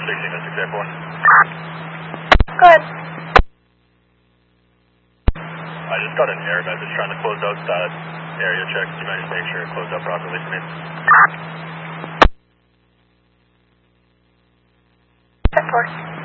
that's example 1. Go ahead. I just got an error message trying to close out that area check. Do you mind just make sure it closed out properly for me? 10-4.